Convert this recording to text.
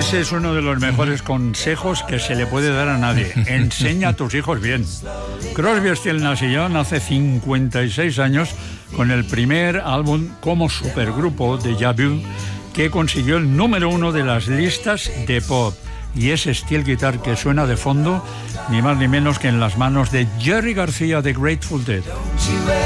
Ese es uno de los mejores consejos que se le puede dar a nadie. Enseña a tus hijos bien. Crosby, Stills, Nash y Young hace 56 años con el primer álbum como supergrupo de Déjà Vu, que consiguió el número 1 de las listas de pop. Y ese steel guitar que suena de fondo, ni más ni menos que en las manos de Jerry García de Grateful Dead.